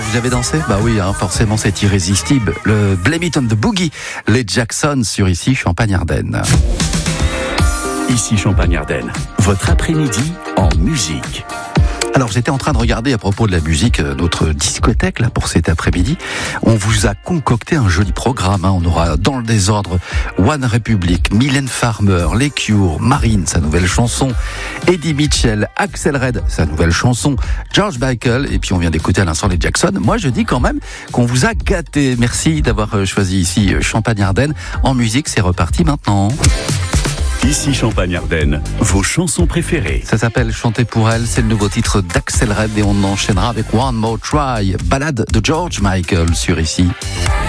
vous avez dansé ? Bah oui, forcément c'est irrésistible. Le Blame It on the Boogie, les Jackson sur Ici Champagne-Ardenne. Ici Champagne-Ardenne, votre après-midi en musique. Alors j'étais en train de regarder à propos de la musique notre discothèque là pour cet après-midi. On vous a concocté un joli programme. On aura dans le désordre One Republic, Mylène Farmer, Les Cure, Marine, sa nouvelle chanson, Eddie Mitchell, Axel Red, sa nouvelle chanson, George Michael, et puis on vient d'écouter à l'instant les Jackson. Moi je dis quand même qu'on vous a gâté. Merci d'avoir choisi ici Champagne-Ardenne. En musique, c'est reparti maintenant. Ici Champagne-Ardenne, vos chansons préférées. Ça s'appelle Chanter pour elle, c'est le nouveau titre d'Axel Red et on enchaînera avec One More Try, balade de George Michael sur Ici.